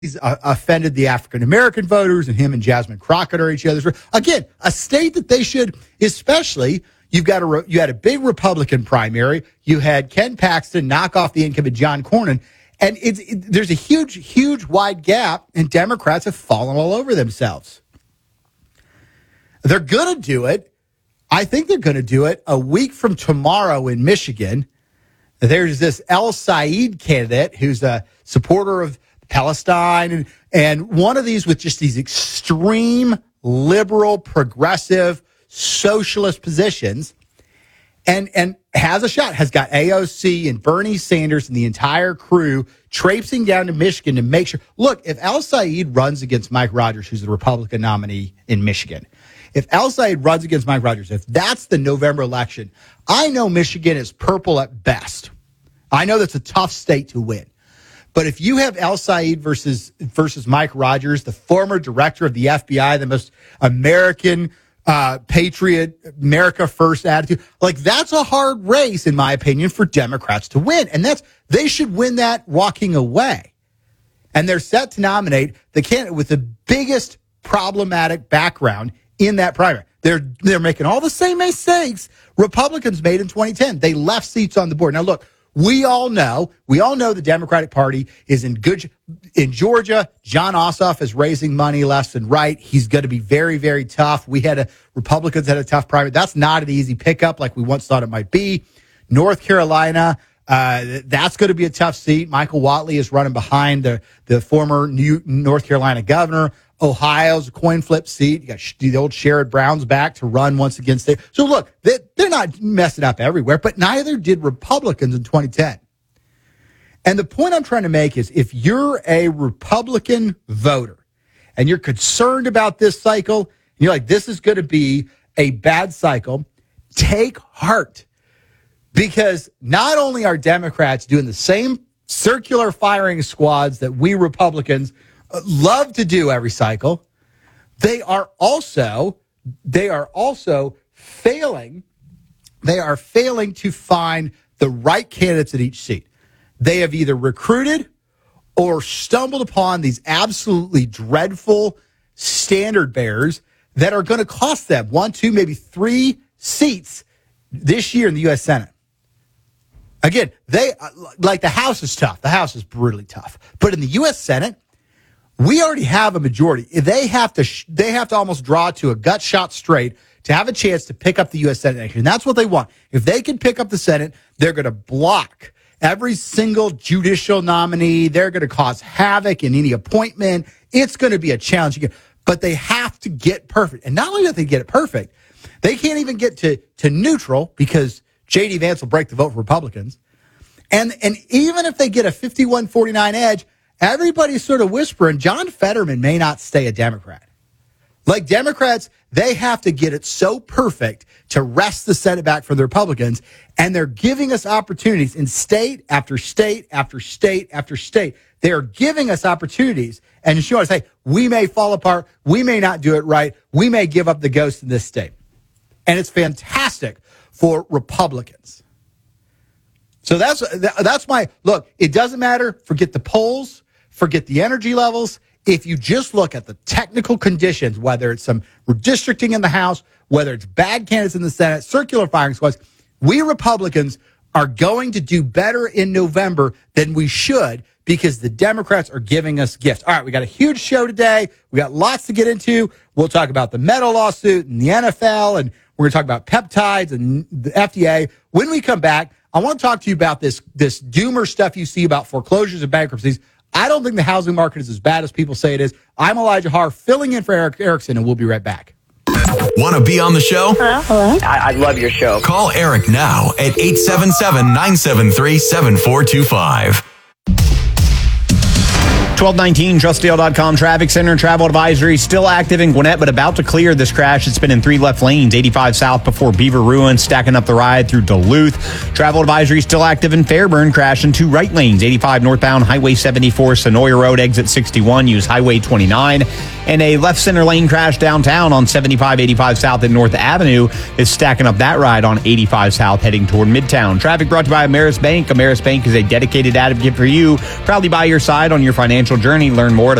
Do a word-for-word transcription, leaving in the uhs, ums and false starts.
He's uh, offended the African-American voters, and him and Jasmine Crockett are each other's. Again, a state that they should, especially, you've got a, you had a big Republican primary. You had Ken Paxton knock off the incumbent John Cornyn. And it's, it, there's a huge, huge wide gap, and Democrats have fallen all over themselves. They're going to do it. I think they're going to do it a week from tomorrow in Michigan. There's this El Said candidate who's a supporter of Palestine, and, and one of these with just these extreme liberal, progressive, socialist positions, and and has a shot, has got A O C and Bernie Sanders and the entire crew traipsing down to Michigan to make sure. Look, if El Said runs against Mike Rogers, who's the Republican nominee in Michigan, if El Said runs against Mike Rogers, if that's the November election, I know Michigan is purple at best. I know that's a tough state to win. But if you have El Said versus versus Mike Rogers, the former director of the F B I, the most American uh, patriot, America first attitude, like that's a hard race, in my opinion, for Democrats to win. And that's they should win that walking away. And they're set to nominate the candidate with the biggest problematic background in that primary. They're they're making all the same mistakes Republicans made in twenty ten. They left seats on the board. Now, look. We all know, we all know the Democratic Party is in good, in Georgia. John Ossoff is raising money left and right. He's going to be very, very tough. We had a, Republicans had a tough primary. That's not an easy pickup like we once thought it might be. North Carolina, uh, that's going to be a tough seat. Michael Whatley is running behind the, the former New North Carolina governor. Ohio's a coin flip seat. You got the old Sherrod Brown's back to run once again. So look, they, they're not messing up everywhere, but neither did Republicans in twenty ten. And the point I'm trying to make is if you're a Republican voter and you're concerned about this cycle, and you're like, this is going to be a bad cycle, take heart. Because not only are Democrats doing the same circular firing squads that we Republicans love to do every cycle, they are also they are also failing they are failing to find the right candidates at each seat. They have either recruited or stumbled upon these absolutely dreadful standard bearers that are going to cost them one, two, maybe three seats this year in the U S Senate. Again, they like the House is tough. The House is brutally tough. But in the U S Senate, we already have a majority. They have to sh- they have to almost draw to a gut shot straight to have a chance to pick up the U S Senate next year. And that's what they want. If they can pick up the Senate, they're going to block every single judicial nominee. They're going to cause havoc in any appointment. It's going to be a challenge again. But they have to get perfect. And not only do they get it perfect, they can't even get to, to neutral because J D Vance will break the vote for Republicans. And, and even if they get a fifty-one forty-nine edge, everybody's sort of whispering John Fetterman may not stay a Democrat. Like Democrats, they have to get it so perfect to wrest the Senate back from the Republicans, and they're giving us opportunities in state after state after state after state. They are giving us opportunities and showing us, hey, we may fall apart, we may not do it right, we may give up the ghost in this state. And it's fantastic for Republicans. So that's that's my look. It doesn't matter. Forget the polls. Forget the energy levels. If you just look at the technical conditions, whether it's some redistricting in the House, whether it's bad candidates in the Senate, circular firing squads, we Republicans are going to do better in November than we should because the Democrats are giving us gifts. All right, we got a huge show today. We got lots to get into. We'll talk about the Meta lawsuit and the N F L, and we're going to talk about peptides and the F D A. When we come back, I want to talk to you about this, this doomer stuff you see about foreclosures and bankruptcies. I don't think the housing market is as bad as people say it is. I'm Elijah Harr, filling in for Eric Erickson, and we'll be right back. Want to be on the show? Hello? Hello? I, I love your show. Call Eric now at eight seven seven, nine seven three, seven four two five. twelve nineteen, trust deal dot com traffic center travel advisory still active in Gwinnett, but about to clear this crash. It's been in three left lanes, eighty-five south before Beaver Ruins, stacking up the ride through Duluth. Travel advisory still active in Fairburn, crash in two right lanes, eighty-five northbound, Highway seventy-four, Sonoya Road, exit sixty-one, use Highway twenty-nine. And a left center lane crash downtown on seventy-five eighty-five south at North Avenue is stacking up that ride on eighty-five south heading toward Midtown. Traffic brought to you by Ameris Bank. Ameris Bank is a dedicated advocate for you, proudly by your side on your financial financial journey. Learn more at